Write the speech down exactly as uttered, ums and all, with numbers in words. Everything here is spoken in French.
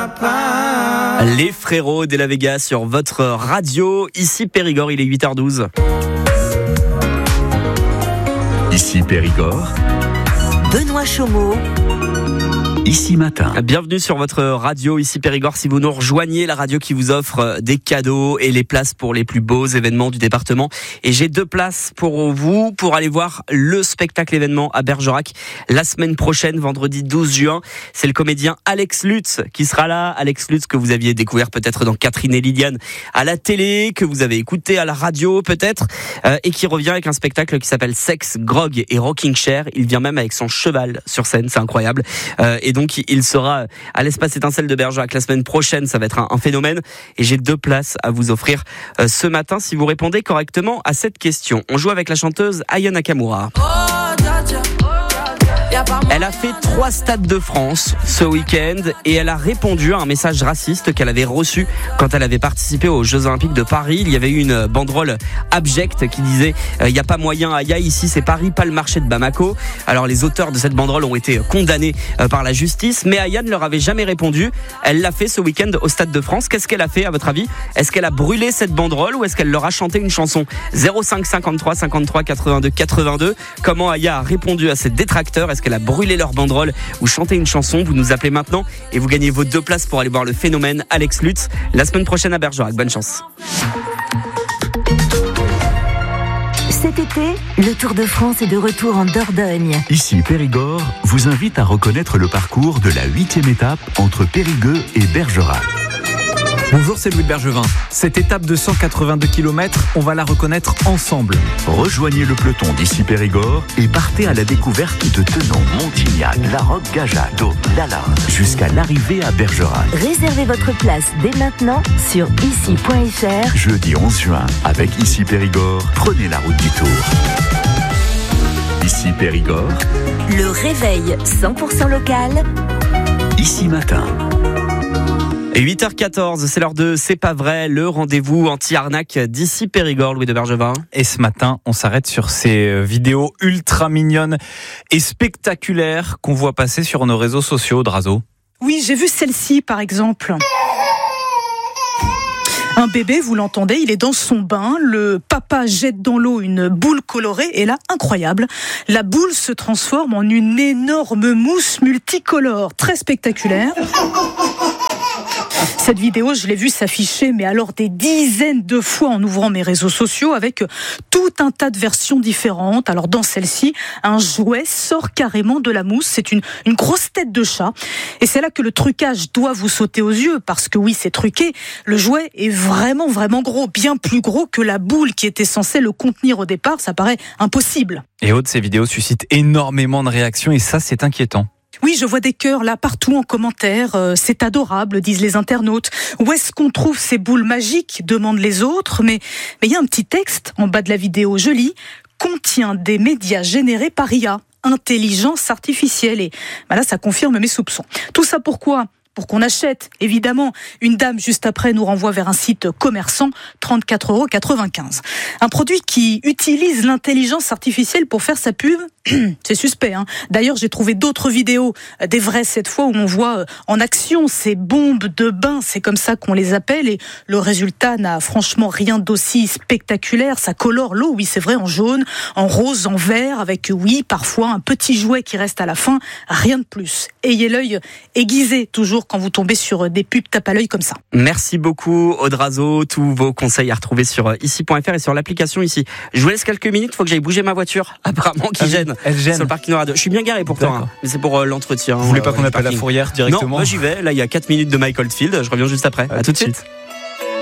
papa. Les frérots de la Vega sur votre radio. Ici Périgord, il est huit heures douze. Ici Périgord. Benoît Chaumeau. Ici Matin. Bienvenue sur votre radio, ici Périgord. Si vous nous rejoignez, la radio qui vous offre des cadeaux et les places pour les plus beaux événements du département. Et j'ai deux places pour vous pour aller voir le spectacle événement à Bergerac la semaine prochaine, vendredi douze juin. C'est le comédien Alex Lutz qui sera là. Alex Lutz que vous aviez découvert peut-être dans Catherine et Liliane à la télé, que vous avez écouté à la radio peut-être, euh, et qui revient avec un spectacle qui s'appelle Sex, Grog et Rocking Chair. Il vient même avec son cheval sur scène, c'est incroyable. Euh, et donc il sera à l'Espace Étincelle de Bergerac la semaine prochaine, ça va être un, un phénomène. Et j'ai deux places à vous offrir euh, ce matin si vous répondez correctement à cette question. On joue avec la chanteuse Aya Nakamura. Elle a fait trois stades de France ce week-end et elle a répondu à un message raciste qu'elle avait reçu quand elle avait participé aux Jeux Olympiques de Paris. Il y avait eu une banderole abjecte qui disait il euh, n'y a pas moyen Aya, ici c'est Paris, pas le marché de Bamako. Alors les auteurs de cette banderole ont été condamnés euh, par la justice, mais Aya ne leur avait jamais répondu. Elle l'a fait ce week-end au Stade de France. Qu'est-ce qu'elle a fait à votre avis? Est-ce qu'elle a brûlé cette banderole ou est-ce qu'elle leur a chanté une chanson? Zéro cinq cinquante-trois cinquante-trois quatre-vingt-deux quatre-vingt-deux. Comment Aya a répondu à ses détracteurs? Est-ce qu'elle a brûlé leur banderole ou chanté une chanson? Vous nous appelez maintenant et vous gagnez vos deux places pour aller voir le phénomène Alex Lutz la semaine prochaine à Bergerac. Bonne chance. Cet été, le Tour de France est de retour en Dordogne. Ici Périgord vous invite à reconnaître le parcours de la huitième étape entre Périgueux et Bergerac. Bonjour, c'est Louis de Bergevin. Cette étape de cent quatre-vingt-deux kilomètres, on va la reconnaître ensemble. Rejoignez le peloton d'Ici Périgord et partez à la découverte de Tenon, Montignac, Larocque, Gajac, Dôme, Lala, jusqu'à l'arrivée à Bergerac. Réservez votre place dès maintenant sur ici point f r. Jeudi onze juin, avec Ici Périgord, prenez la route du Tour. Ici Périgord. Le réveil cent pour cent local. Ici Matin. Et huit heures quatorze, c'est l'heure de C'est pas vrai, le rendez-vous anti-arnaque d'Ici Périgord, Louis de Bergevin. Et ce matin, on s'arrête sur ces vidéos ultra mignonnes et spectaculaires qu'on voit passer sur nos réseaux sociaux, Drazo. Oui, j'ai vu celle-ci par exemple. Un bébé, vous l'entendez, il est dans son bain, le papa jette dans l'eau une boule colorée et là, incroyable, la boule se transforme en une énorme mousse multicolore, très spectaculaire. Cette vidéo, je l'ai vue s'afficher, mais alors des dizaines de fois en ouvrant mes réseaux sociaux avec tout un tas de versions différentes. Alors dans celle-ci, un jouet sort carrément de la mousse. C'est une, une grosse tête de chat. Et c'est là que le trucage doit vous sauter aux yeux, parce que oui, c'est truqué. Le jouet est vraiment, vraiment gros, bien plus gros que la boule qui était censée le contenir au départ. Ça paraît impossible. Et Aude, ces vidéos suscitent énormément de réactions et ça, c'est inquiétant. Oui, je vois des cœurs là partout en commentaire. Euh, c'est adorable, disent les internautes. Où est-ce qu'on trouve ces boules magiques, demandent les autres. Mais mais il y a un petit texte en bas de la vidéo. Je lis « Contient des médias générés par I A, intelligence artificielle ». Et bah là, ça confirme mes soupçons. Tout ça pourquoi ? Pour qu'on achète, évidemment. Une dame, juste après, nous renvoie vers un site commerçant, trente-quatre euros quatre-vingt-quinze. Un produit qui utilise l'intelligence artificielle pour faire sa pub, c'est suspect, hein. D'ailleurs, j'ai trouvé d'autres vidéos, des vraies cette fois, où on voit en action ces bombes de bain, c'est comme ça qu'on les appelle, et le résultat n'a franchement rien d'aussi spectaculaire. Ça colore l'eau, oui, c'est vrai, en jaune, en rose, en vert, avec, oui, parfois un petit jouet qui reste à la fin, rien de plus. Ayez l'œil aiguisé, toujours, quand vous tombez sur des pubs tape à l'œil comme ça. Merci beaucoup Audrazo, tous vos conseils à retrouver sur ici point f r et sur l'application ici. Je vous laisse quelques minutes, il faut que j'aille bouger ma voiture, apparemment qui gêne, elle gêne. Sur le parking Nord. Je suis bien garé pourtant, hein, mais c'est pour euh, l'entretien. Vous voulez pas euh, qu'on appelle la fourrière directement? Non, moi j'y vais, là il y a quatre minutes de Mike Oldfield, je reviens juste après, à, à tout de suite. suite.